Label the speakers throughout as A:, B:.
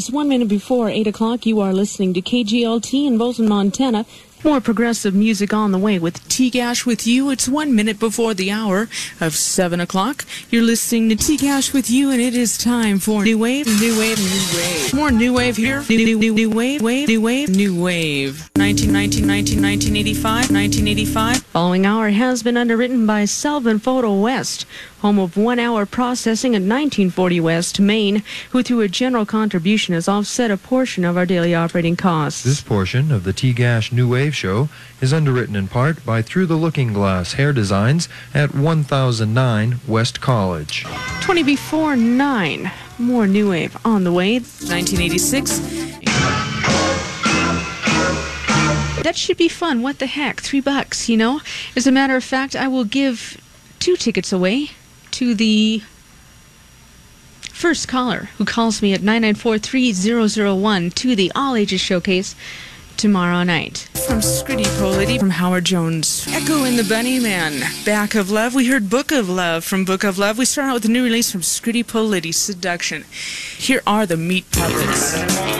A: is 1 minute before 8 o'clock. You are listening to KGLT in Bozeman, Montana. More progressive music on the way with T-Gash with you. It's 1 minute before the hour of 7 o'clock. You're listening to T-Gash with you, and it is time for New Wave, New Wave, New Wave. More New Wave here. New Wave, New Wave, New Wave. 1985. Following hour has been underwritten by Selvin Photo West, home of 1 hour processing at 1940 West, Maine, who through a general contribution has offset a portion of our daily operating costs.
B: This portion of the T-Gash New Wave show is underwritten in part by Through the Looking Glass Hair Designs at 1009 West College.
A: 20 before 9. More New Wave on the way. 1986. That should be fun. What the heck? $3, you know? As a matter of fact, I will give 2 tickets away to the first caller who calls me at 994-3001 to the All Ages Showcase tomorrow night. From Scritti Politti, from Howard Jones. Echo and the Bunnymen. Back of Love. We heard Book of Love from Book of Love. We start out with a new release from Scritti Politti, Seduction. Here are the Meat Puppets.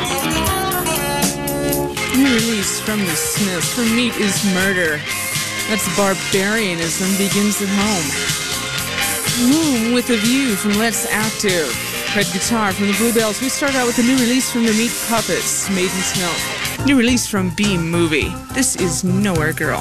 A: New release from the Smiths. For Meat is Murder. That's Barbarianism Begins at Home. Room with a View from Let's Active. Red Guitar from the Bluebells. We start out with a new release from the Meat Puppets, Maiden's Milk. New release from Beam Movie. This is Nowhere Girl.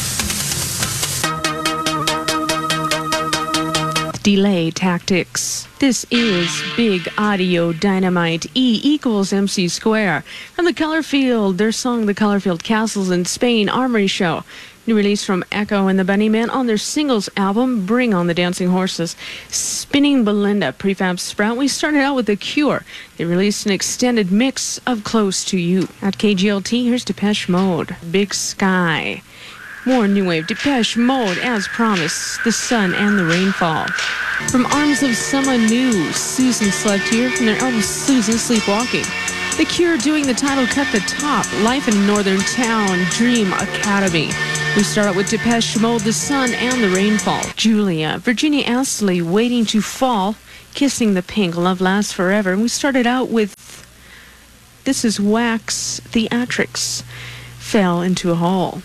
A: Delay Tactics. This is Big Audio Dynamite. E equals MC Square. From the Colorfield, their song The Colorfield Castles in Spain Armory Show. New release from Echo and the Bunnymen on their singles album, Bring on the Dancing Horses. Spinning Belinda, Prefab Sprout. We started out with The Cure. They released an extended mix of Close to You. At KGLT, here's Depeche Mode, Big Sky. More New Wave, Depeche Mode, as promised, The Sun and the Rainfall. From Arms of Someone New, Susan slept here from their album Susan Sleepwalking. The Cure doing the title cut The Top, Life in Northern Town, Dream Academy. We start out with Depeche Mode, The Sun and the Rainfall. Julia, Virginia Astley, Waiting to Fall, Kissing the Pink, Love Lasts Forever. And we started out with, this is Wax Theatrics, Fell into a Hole.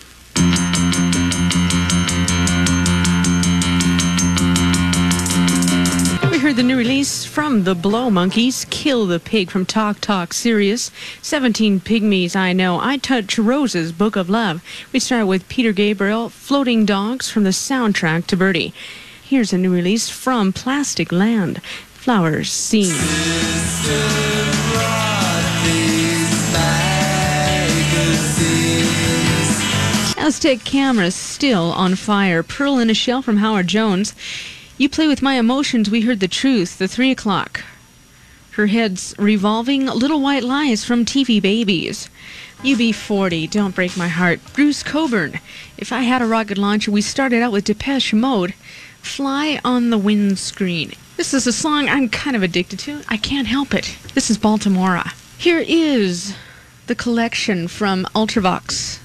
A: We heard the new release from the Blow Monkeys, Kill the Pig from Talk Talk Serious, 17 Pygmies I Know, I Touch Roses, Book of Love. We start with Peter Gabriel, Floating Dogs from the soundtrack to Birdie. Here's a new release from Plastic Land, Flowers Seen. Aztec Cameras still on fire, Pearl in a Shell from Howard Jones. You Play With My Emotions, we heard The Truth, the 3 o'clock. Her Head's Revolving, Little White Lies from TV Babies. UB40, Don't Break My Heart. Bruce Coburn, If I Had a Rocket Launcher. We started out with Depeche Mode, Fly on the Windscreen. This is a song I'm kind of addicted to. I can't help it. This is Baltimora. Here is the collection from Ultravox.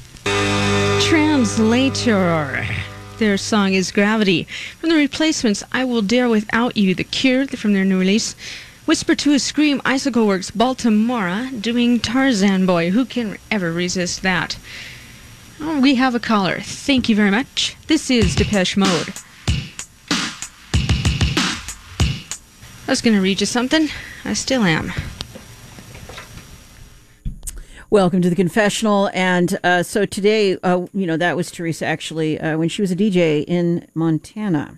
A: Translator. Their song is Gravity. From the Replacements, I Will Dare Without You. The Cure, from their new release. Whisper to a Scream, Icicle Works, Baltimora, doing Tarzan Boy. Who can ever resist that? Oh, we have a caller. Thank you very much. This is Depeche Mode. I was going to read you something. I still am.
C: Welcome to the confessional. And so today, that was Teresa actually when she was a DJ in Montana.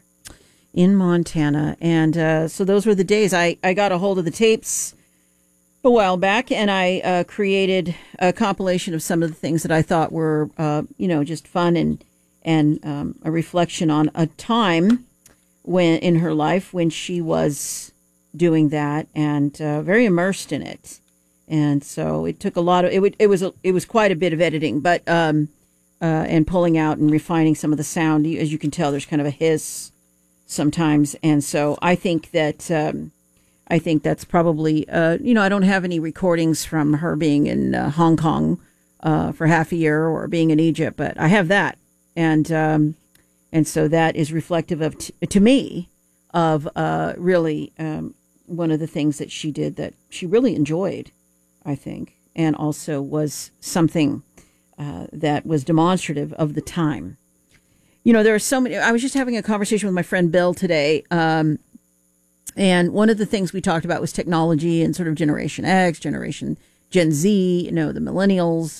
C: And so those were the days. I got a hold of the tapes a while back, and I created a compilation of some of the things that I thought were, just fun and a reflection on a time when in her life when she was doing that and very immersed in it. And so it took a lot of it was quite a bit of editing, but and pulling out and refining some of the sound. As you can tell, there's kind of a hiss sometimes, and so I think that's probably I don't have any recordings from her being in Hong Kong for half a year or being in Egypt, but I have that, and so that is reflective of to me of really one of the things that she did that she really enjoyed, I think, and also was something that was demonstrative of the time. There are so many. I was just having a conversation with my friend Bill today, and one of the things we talked about was technology and sort of Generation X, Generation Gen Z, the millennials,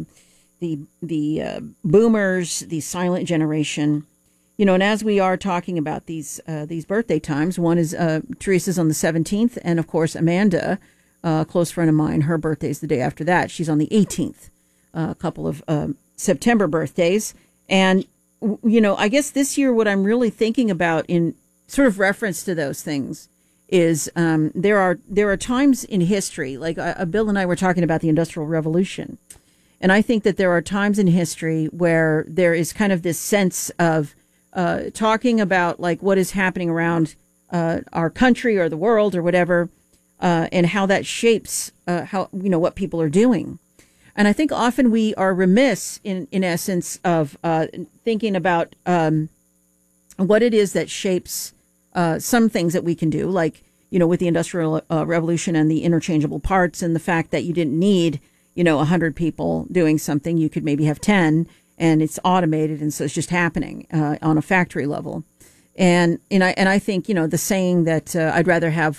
C: the boomers, the silent generation. And as we are talking about these birthday times, one is Teresa's on the 17th, and of course Amanda, a close friend of mine, her birthday's the day after that. She's on the 18th. A couple of September birthdays, and I guess this year what I'm really thinking about in sort of reference to those things is there are times in history, like Bill and I were talking about the Industrial Revolution, and I think that there are times in history where there is kind of this sense of talking about like what is happening around our country or the world or whatever, and how that shapes how what people are doing. And I think often we are remiss in essence of thinking about what it is that shapes some things that we can do, like, with the Industrial Revolution and the interchangeable parts and the fact that you didn't need, 100 people doing something. You could maybe have 10 and it's automated. And so it's just happening on a factory level. And I think, the saying that I'd rather have,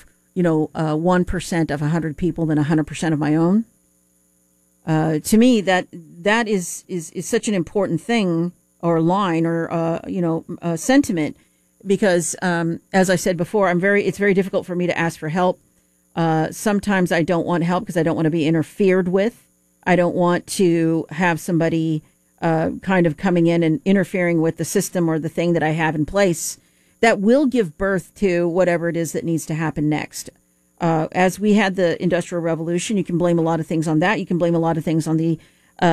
C: 1% of 100 people than 100% of my own. To me, that is such an important thing or line or sentiment, because as I said before, it's very difficult for me to ask for help. Sometimes I don't want help because I don't want to be interfered with. I don't want to have somebody kind of coming in and interfering with the system or the thing that I have in place that will give birth to whatever it is that needs to happen next. As we had the Industrial Revolution, you can blame a lot of things on that. You can blame a lot of things on the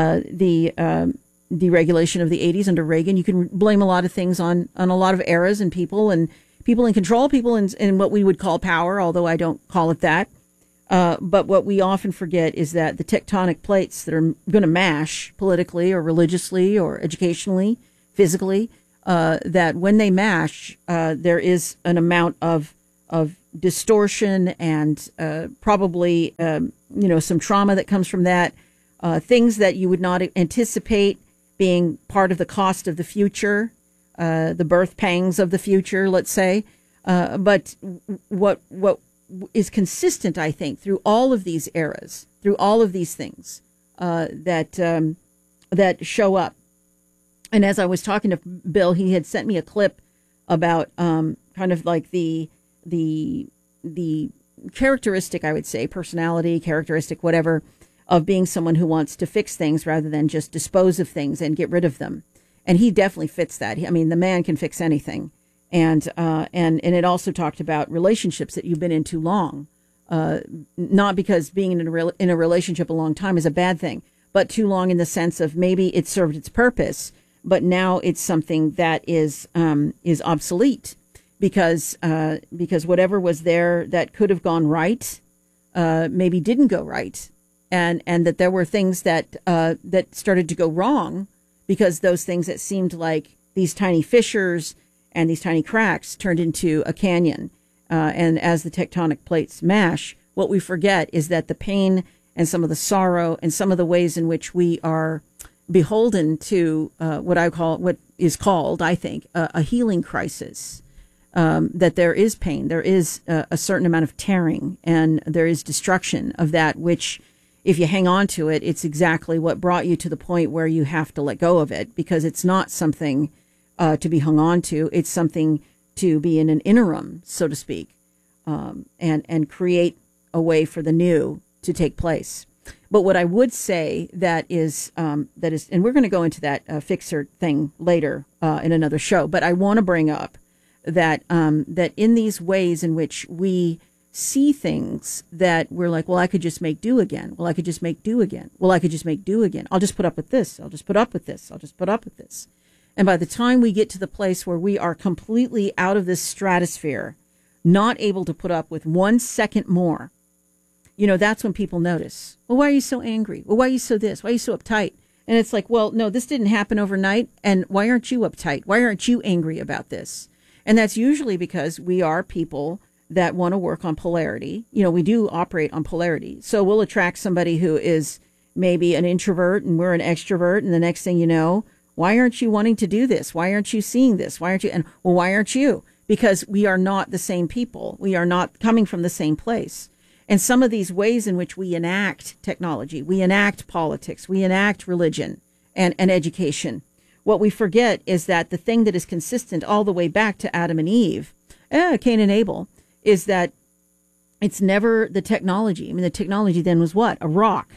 C: deregulation of the 80s under Reagan. You can blame a lot of things on a lot of eras and people in control, people in what we would call power, although I don't call it that. But what we often forget is that the tectonic plates that are going to mash politically or religiously or educationally, physically, that when they mash, there is an amount of distortion and probably some trauma that comes from that, things that you would not anticipate being part of the cost of the future, the birth pangs of the future, let's say. But what is consistent, I think, through all of these eras, through all of these things that show up. And as I was talking to Bill, he had sent me a clip about kind of like the characteristic, I would say, personality, characteristic, whatever, of being someone who wants to fix things rather than just dispose of things and get rid of them. And he definitely fits that. The man can fix anything. And it also talked about relationships that you've been in too long. Not because being in a relationship a long time is a bad thing, but too long in the sense of maybe it served its purpose, but now it's something that is obsolete. Because whatever was there that could have gone right, maybe didn't go right, and that there were things that started to go wrong because those things that seemed like these tiny fissures and these tiny cracks turned into a canyon. And as the tectonic plates mash, what we forget is that the pain and some of the sorrow and some of the ways in which we are beholden to what is called, I think, a healing crisis. That there is pain, there is a certain amount of tearing, and there is destruction of that, which, if you hang on to it, it's exactly what brought you to the point where you have to let go of it, because it's not something to be hung on to. It's something to be in an interim, so to speak, and create a way for the new to take place. But what I would say that is, and we're going to go into that fixer thing later in another show, but I want to bring up that in these ways in which we see things that we're like, well, I could just make do again. Well, I could just make do again. Well, I could just make do again. I'll just put up with this. I'll just put up with this. I'll just put up with this. And by the time we get to the place where we are completely out of this stratosphere, not able to put up with 1 second more, that's when people notice, well, why are you so angry? Well, why are you so this? Why are you so uptight? And it's like, well, no, this didn't happen overnight. And why aren't you uptight? Why aren't you angry about this? And that's usually because we are people that want to work on polarity. We do operate on polarity. So we'll attract somebody who is maybe an introvert and we're an extrovert. And the next thing you know, why aren't you wanting to do this? Why aren't you seeing this? Why aren't you? And well, why aren't you? Because we are not the same people. We are not coming from the same place. And some of these ways in which we enact technology, we enact politics, we enact religion and education. What we forget is that the thing that is consistent all the way back to Adam and Eve, Cain and Abel, is that it's never the technology. I mean, the technology then was what? A rock.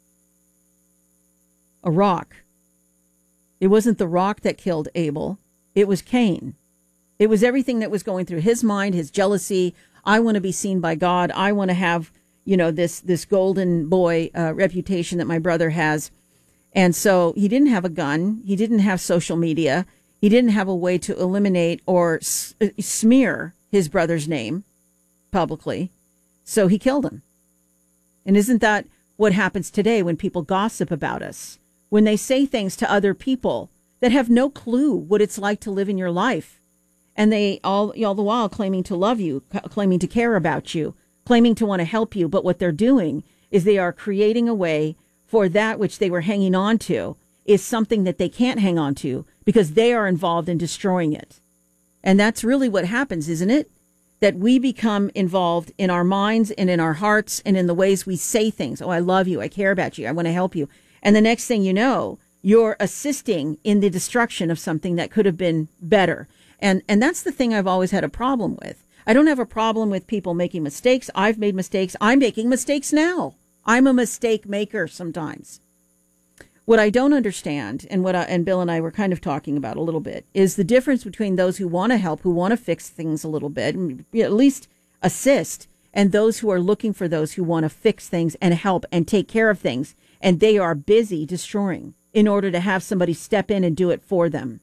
C: A rock. It wasn't the rock that killed Abel. It was Cain. It was everything that was going through his mind, his jealousy. I want to be seen by God. I want to have, this golden boy reputation that my brother has. And so he didn't have a gun. He didn't have social media. He didn't have a way to eliminate or smear his brother's name publicly. So he killed him. And isn't that what happens today when people gossip about us? When they say things to other people that have no clue what it's like to live in your life. And they all the while claiming to love you, claiming to care about you, claiming to want to help you. But what they're doing is they are creating a way for that which they were hanging on to is something that they can't hang on to because they are involved in destroying it. And that's really what happens, isn't it? That we become involved in our minds and in our hearts and in the ways we say things. Oh, I love you. I care about you. I want to help you. And the next thing you know, you're assisting in the destruction of something that could have been better. And that's the thing I've always had a problem with. I don't have a problem with people making mistakes. I've made mistakes. I'm making mistakes now. I'm a mistake maker sometimes. What I don't understand, and and Bill and I were kind of talking about a little bit, is the difference between those who want to help, who want to fix things a little bit, and at least assist, and those who are looking for those who want to fix things and help and take care of things, and they are busy destroying in order to have somebody step in and do it for them.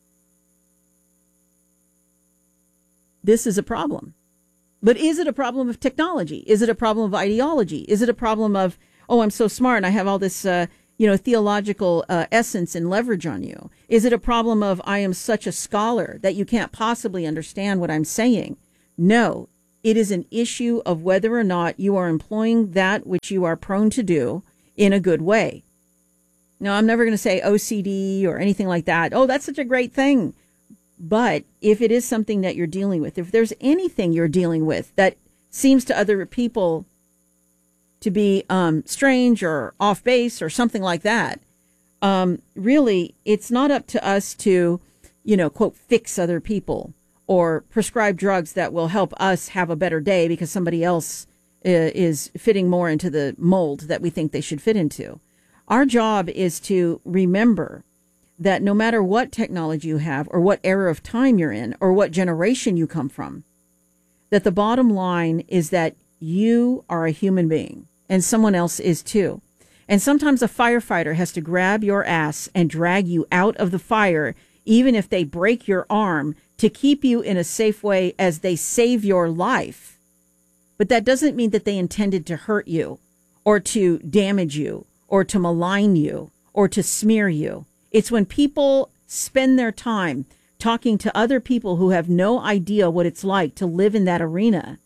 C: This is a problem. But is it a problem of technology? Is it a problem of ideology? Is it a problem of, oh, I'm so smart and I have all this, theological essence and leverage on you? Is it a problem of, I am such a scholar that you can't possibly understand what I'm saying? No, it is an issue of whether or not you are employing that which you are prone to do in a good way. Now, I'm never going to say OCD or anything like that. Oh, that's such a great thing. But if it is something that you're dealing with, if there's anything you're dealing with that seems to other people to be strange or off base or something like that, really, it's not up to us to, quote, fix other people or prescribe drugs that will help us have a better day because somebody else is fitting more into the mold that we think they should fit into. Our job is to remember that no matter what technology you have or what era of time you're in or what generation you come from, that the bottom line is that you are a human being and someone else is too. And sometimes a firefighter has to grab your ass and drag you out of the fire, even if they break your arm, to keep you in a safe way as they save your life. But that doesn't mean that they intended to hurt you or to damage you or to malign you or to smear you. It's when people spend their time talking to other people who have no idea what it's like to live in that arena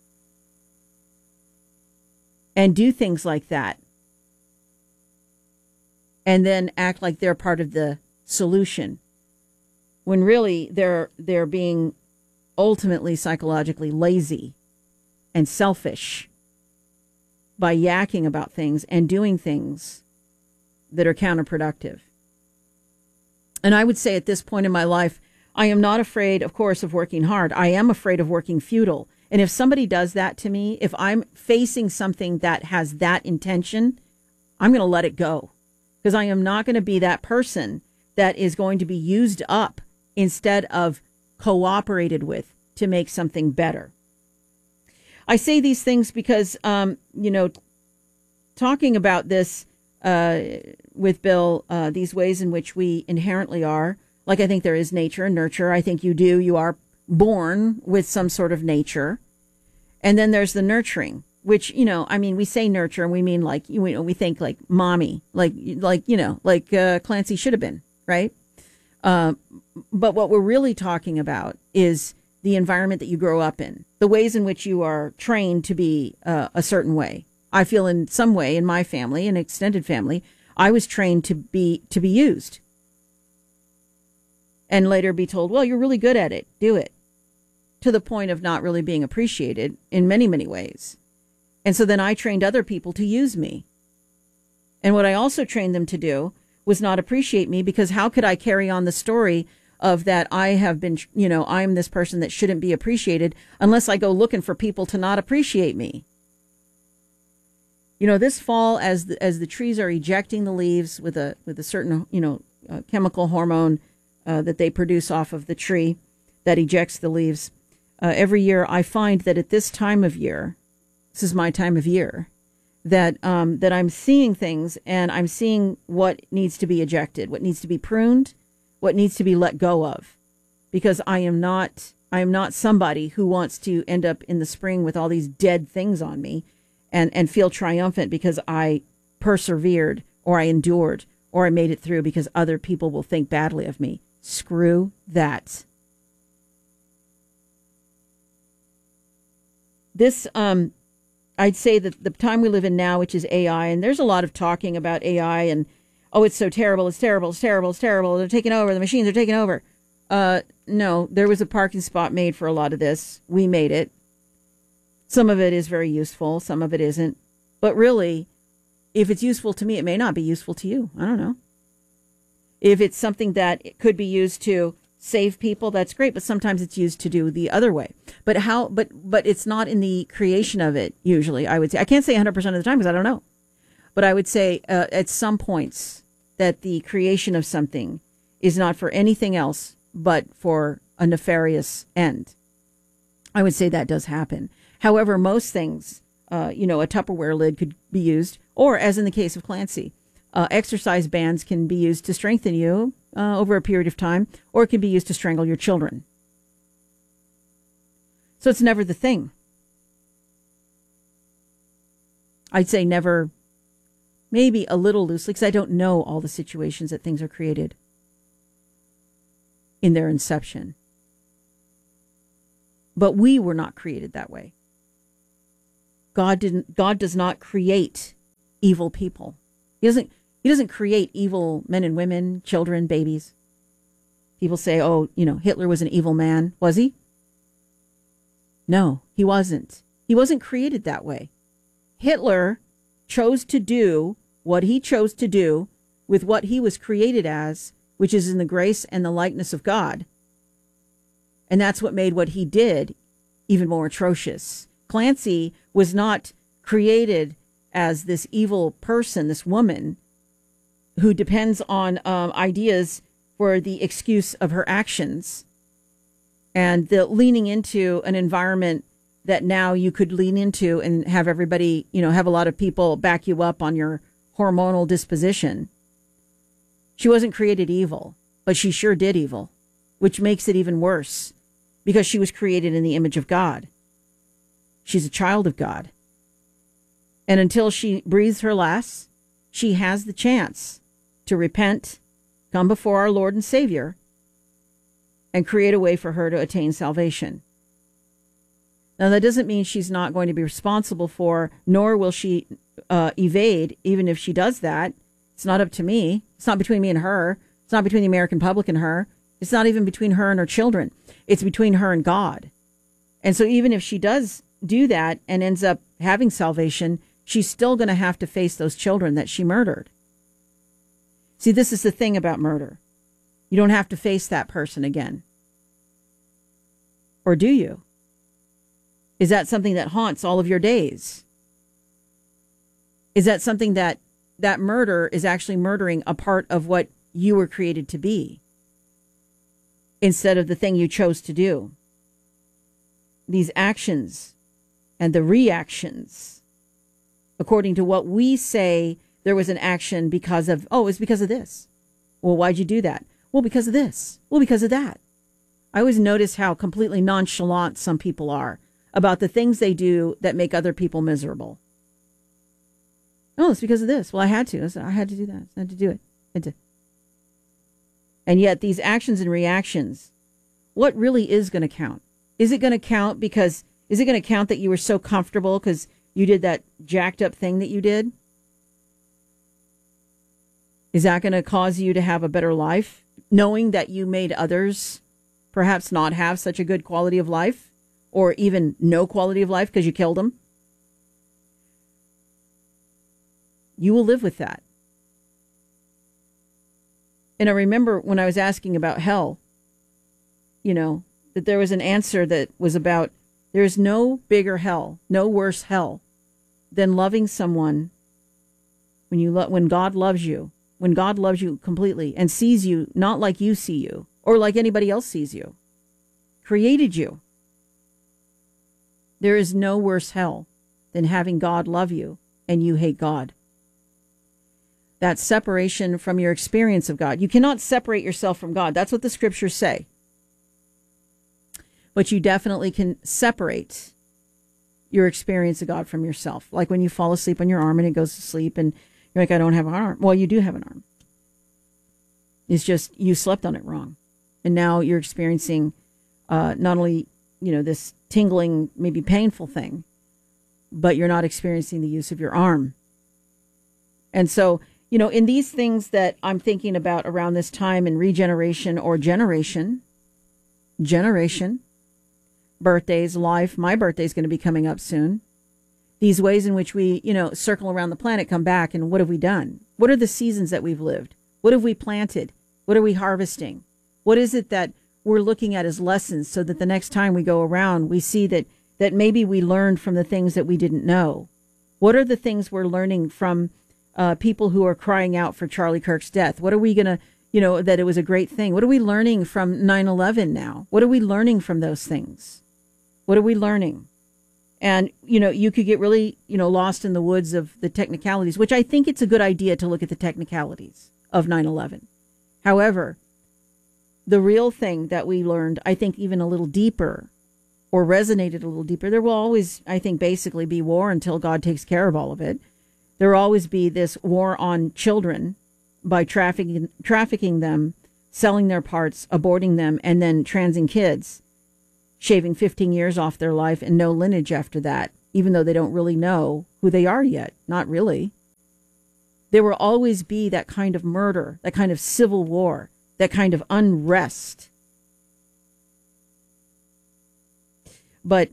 C: and do things like that and then act like they're part of the solution when really they're being ultimately psychologically lazy and selfish by yakking about things and doing things that are counterproductive. And I would say at this point in my life, I am not afraid, of course, of working hard. I am afraid of working futile. And if somebody does that to me, if I'm facing something that has that intention, I'm going to let it go. Because I am not going to be that person that is going to be used up instead of cooperated with to make something better. I say these things because, talking about this with Bill, these ways in which we inherently are, like I think there is nature and nurture. I think you are born with some sort of nature. And then there's the nurturing, which, we say nurture and we mean like, we think like mommy, like Clancy should have been, right? But what we're really talking about is the environment that you grow up in, the ways in which you are trained to be a certain way. I feel in some way in my family, an extended family, I was trained to be used. And later be told, well, you're really good at it. Do it. To the point of not really being appreciated in many, many ways. And so then I trained other people to use me. And what I also trained them to do was not appreciate me, because how could I carry on the story of that I have been, I'm this person that shouldn't be appreciated unless I go looking for people to not appreciate me. This fall, as the trees are ejecting the leaves with a certain, chemical hormone that they produce off of the tree that ejects the leaves, every year I find that at this time of year, this is my time of year, that I'm seeing things, and I'm seeing what needs to be ejected, what needs to be pruned, what needs to be let go of, because I am not somebody who wants to end up in the spring with all these dead things on me and feel triumphant because I persevered, or I endured, or I made it through because other people will think badly of me. Screw that. This, I'd say that the time we live in now, which is AI, and there's a lot of talking about AI and, oh, it's so terrible, it's terrible, it's terrible, it's terrible, they're taking over, the machines are taking over. No, there was a parking spot made for a lot of this. We made it. Some of it is very useful, some of it isn't. But really, if it's useful to me, it may not be useful to you. I don't know. If it's something that it could be used to save people, that's great, but sometimes it's used to do the other way. But it's not in the creation of it, usually, I would say. I can't say 100% of the time because I don't know. But I would say at some points that the creation of something is not for anything else but for a nefarious end. I would say that does happen. However, most things, a Tupperware lid could be used, or as in the case of Clancy, exercise bands can be used to strengthen you over a period of time, or it can be used to strangle your children. So it's never the thing. I'd say never, maybe a little loosely, because I don't know all the situations that things are created in their inception. But we were not created that way. God does not create evil people. He doesn't create evil men and women, children, babies. People say, oh, Hitler was an evil man. Was he? No, he wasn't. He wasn't created that way. Hitler chose to do what he chose to do with what he was created as, which is in the grace and the likeness of God. And that's what made what he did even more atrocious. Clancy was not created as this evil person, this woman who depends on ideas for the excuse of her actions, and the leaning into an environment that now you could lean into and have everybody, have a lot of people back you up on your hormonal disposition. She wasn't created evil, but she sure did evil, which makes it even worse because she was created in the image of God. She's a child of God. And until she breathes her last, she has the chance to repent, come before our Lord and Savior, and create a way for her to attain salvation. Now, that doesn't mean she's not going to be responsible for, nor will she evade, even if she does that. It's not up to me. It's not between me and her. It's not between the American public and her. It's not even between her and her children. It's between her and God. And so even if she does do that and ends up having salvation, she's still going to have to face those children that she murdered. See, this is the thing about murder. You don't have to face that person again. Or do you? Is that something that haunts all of your days? Is that something that murder is actually murdering a part of what you were created to be instead of the thing you chose to do? These actions and the reactions, according to what we say, there was an action because of, it's because of this. Well, why'd you do that? Well, because of this. Well, because of that. I always notice how completely nonchalant some people are about the things they do that make other people miserable. Oh, it's because of this. Well, I had to. I had to do that. I had to do it. And yet these actions and reactions, what really is going to count? Is it going to count is it going to count that you were so comfortable because you did that jacked up thing that you did? Is that going to cause you to have a better life, knowing that you made others perhaps not have such a good quality of life or even no quality of life because you killed them? You will live with that. And I remember when I was asking about hell, that there was an answer that was about there's no bigger hell, no worse hell than loving someone when God loves you completely and sees you not like you see you or like anybody else sees you, created you. There is no worse hell than having God love you and you hate God. That separation from your experience of God. You cannot separate yourself from God. That's what the scriptures say. But you definitely can separate your experience of God from yourself. Like when you fall asleep on your arm and it goes to sleep and you're like, I don't have an arm. Well, you do have an arm. It's just you slept on it wrong. And now you're experiencing not only, this tingling, maybe painful thing, but you're not experiencing the use of your arm. And so, in these things that I'm thinking about around this time in regeneration or generation, birthdays, life, my birthday is going to be coming up soon. These ways in which we, circle around the planet, come back, and what have we done? What are the seasons that we've lived? What have we planted? What are we harvesting? What is it that we're looking at as lessons so that the next time we go around, we see that maybe we learned from the things that we didn't know? What are the things we're learning from people who are crying out for Charlie Kirk's death? What are we going to, that it was a great thing? What are we learning from 9/11 now? What are we learning from those things? What are we learning? And, you could get really, lost in the woods of the technicalities, which I think it's a good idea to look at the technicalities of 9/11. However, the real thing that we learned, I think even a little deeper or resonated a little deeper, there will always, I think, basically be war until God takes care of all of it. There will always be this war on children by trafficking them, selling their parts, aborting them, and then transing kids, shaving 15 years off their life and no lineage after that, even though they don't really know who they are yet. Not really. There will always be that kind of murder, that kind of civil war, that kind of unrest. But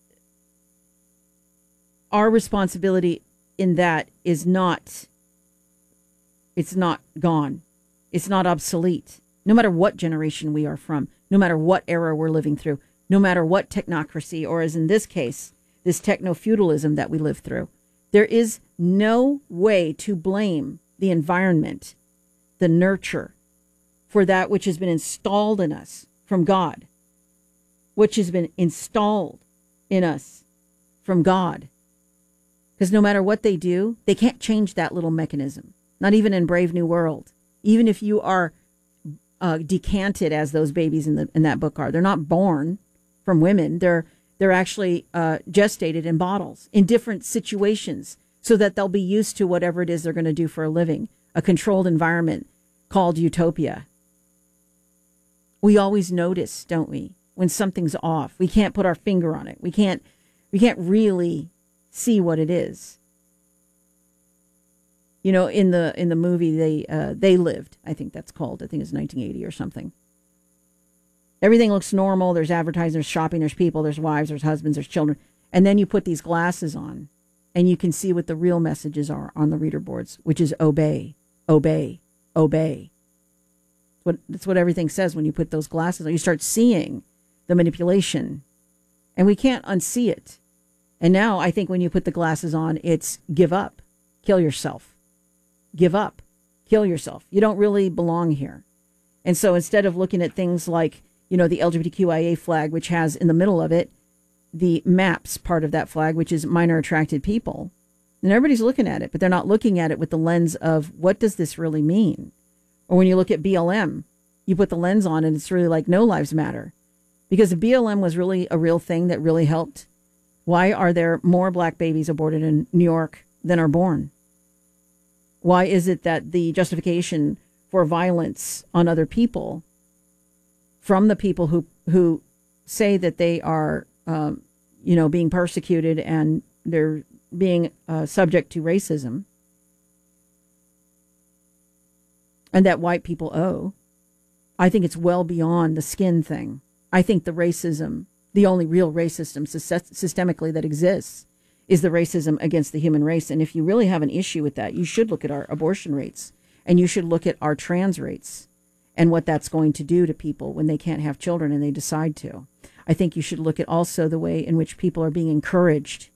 C: our responsibility in that is not, it's not gone. It's not obsolete. No matter what generation we are from, no matter what era we're living through, no matter what technocracy, or as in this case, this techno-feudalism that we live through, there is no way to blame the environment, the nurture, for that which has been installed in us from God, which has been installed in us from God. Because no matter what they do, they can't change that little mechanism, not even in Brave New World. Even if you are decanted, as those babies in that book are, they're not born from women. They're actually gestated in bottles in different situations so that they'll be used to whatever it is they're going to do for a living, a controlled environment called utopia. We always notice, don't we, when something's off. We can't put our finger on it. We can't really see what it is. In the movie They Lived, I think that's called. I think it's 1980 or something. Everything looks normal. There's advertising, there's shopping, there's people, there's wives, there's husbands, there's children. And then you put these glasses on and you can see what the real messages are on the reader boards, which is obey, obey, obey. That's what everything says when you put those glasses on. You start seeing the manipulation and we can't unsee it. And now I think when you put the glasses on, it's give up, kill yourself, give up, kill yourself. You don't really belong here. And so instead of looking at things like, the LGBTQIA flag, which has in the middle of it the MAPS part of that flag, which is minor attracted people. And everybody's looking at it, but they're not looking at it with the lens of what does this really mean? Or when you look at BLM, you put the lens on and it's really like no lives matter. Because if BLM was really a real thing that really helped, why are there more black babies aborted in New York than are born? Why is it that the justification for violence on other people from the people who say that they are, being persecuted and they're being subject to racism, and that white people owe, I think it's well beyond the skin thing. I think the racism, the only real racism systemically that exists, is the racism against the human race. And if you really have an issue with that, you should look at our abortion rates, and you should look at our trans rates and what that's going to do to people when they can't have children and they decide to. I think you should look at also the way in which people are being encouraged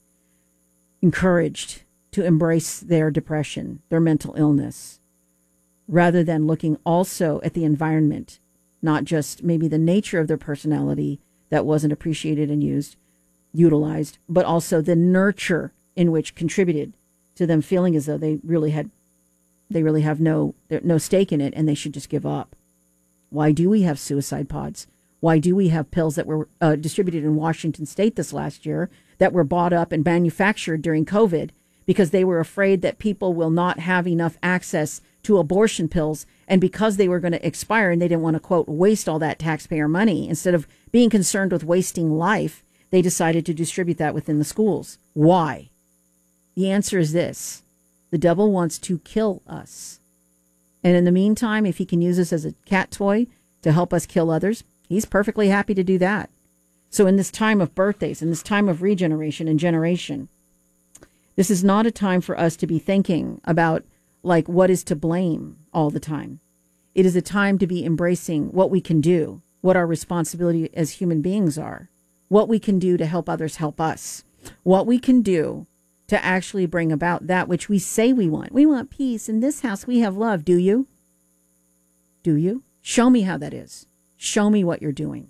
C: to embrace their depression, their mental illness, rather than looking also at the environment, not just maybe the nature of their personality that wasn't appreciated and utilized, but also the nurture in which contributed to them feeling as though they really have no stake in it and they should just give up. Why do we have suicide pods? Why do we have pills that were distributed in Washington State this last year that were bought up and manufactured during COVID because they were afraid that people will not have enough access to abortion pills, and because they were going to expire and they didn't want to, quote, waste all that taxpayer money, instead of being concerned with wasting life, they decided to distribute that within the schools. Why? The answer is this: the devil wants to kill us. And in the meantime, if he can use us as a cat toy to help us kill others, he's perfectly happy to do that. So in this time of birthdays, in this time of regeneration and generation, this is not a time for us to be thinking about like what is to blame all the time. It is a time to be embracing what we can do, what our responsibility as human beings are, what we can do to help others help us, what we can do to actually bring about that which we say we want. We want peace. In this house, we have love. Do you? Do you? Show me how that is. Show me what you're doing.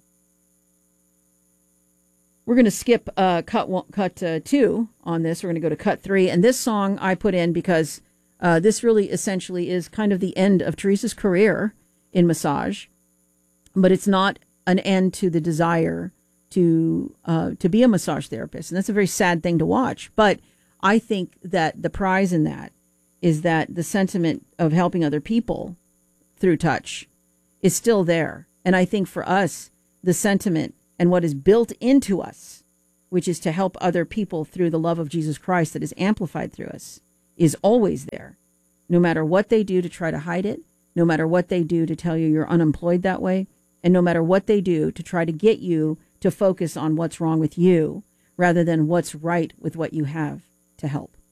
C: We're going to skip cut 2 on this. We're going to go to cut 3. And this song I put in because this really essentially is kind of the end of Teresa's career in massage. But it's not an end to the desire to be a massage therapist. And that's a very sad thing to watch. But I think that the prize in that is that the sentiment of helping other people through touch is still there. And I think for us, the sentiment and what is built into us, which is to help other people through the love of Jesus Christ that is amplified through us, is always there. No matter what they do to try to hide it, no matter what they do to tell you you're unemployed that way, and no matter what they do to try to get you to focus on what's wrong with you rather than what's right with what you have to help.